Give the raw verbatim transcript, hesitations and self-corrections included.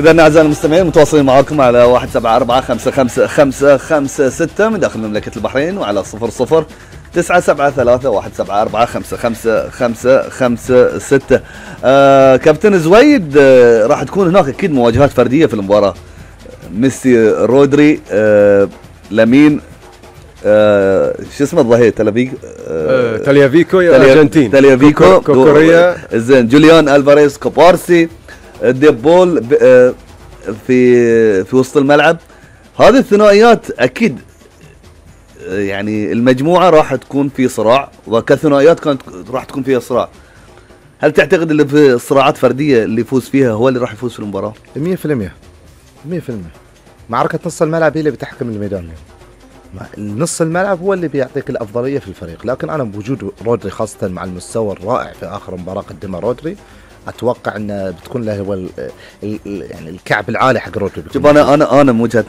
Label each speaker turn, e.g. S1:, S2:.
S1: إذا أعزائي المستمعين متواصلين معكم على واحد سبعة أربعة خمسة خمسة خمسة خمسة ستة من داخل مملكة البحرين، وعلى صفر صفر تسعة سبعة ثلاثة واحد سبعة أربعة خمسة خمسة خمسة خمسة ستة. آه كابتن زويد، آه راح تكون هناك أكيد مواجهات فردية في المباراة. ميسي، رودري، آه لامين، آه شو اسمه الظهير تلافيكو
S2: آه تاليافيكو يا الارجنتين،
S1: تاليافيكو
S2: كوكوريا،
S1: زين، جوليان الفاريز، كوبارسي، ديبول آه في في وسط الملعب. هذه الثنائيات اكيد يعني المجموعه راح تكون في صراع، وكثنائيات كانت راح تكون فيها صراع. هل تعتقد اللي في صراعات فرديه اللي يفوز فيها هو اللي راح يفوز في المباراه؟
S3: مية بالمية مية بالمية. معركه نص الملعب هي اللي بتحكم الميدان. نص الملعب هو اللي بيعطيك الافضليه في الفريق، لكن انا بوجود رودري خاصه مع المستوى الرائع في اخر مباراه قدمها رودري، اتوقع انه بتكون له هو ال ال يعني الكعب العالي حق رودري.
S1: شوف، انا انا انا من وجهه